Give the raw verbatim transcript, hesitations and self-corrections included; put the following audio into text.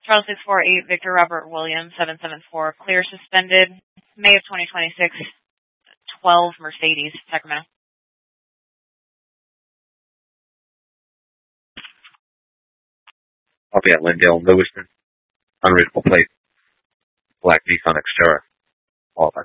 Charles six four eight, Victor Robert Williams, seven seven four, clear suspended, May of twenty twenty-six, twelve Mercedes, Sacramento. I'll be at Lindale, Lewiston. Unreadable plate. Black Nissan Xterra. All of that.